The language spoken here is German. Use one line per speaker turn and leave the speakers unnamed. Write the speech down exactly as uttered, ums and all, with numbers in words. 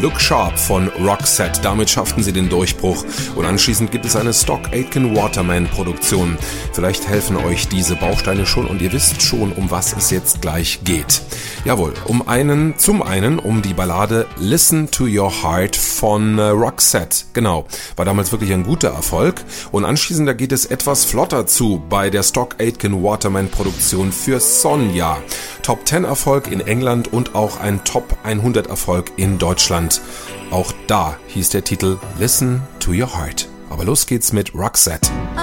Look Sharp von Roxette. Damit schafften sie den Durchbruch. Und anschließend gibt es eine Stock Aitken Waterman Produktion. Vielleicht helfen euch diese Bausteine schon und ihr wisst schon, um was es jetzt gleich geht. Jawohl, um einen, zum einen um die Ballade Listen to Your Heart von äh, Roxette. Genau, war damals wirklich ein guter Erfolg. Und anschließend da geht es etwas flotter zu bei der Stock Aitken Waterman Produktion für Sonja. Top zehn Erfolg in England und auch ein Top hundert Erfolg in Deutschland. Auch da hieß der Titel Listen to Your Heart. Aber los geht's mit Roxette.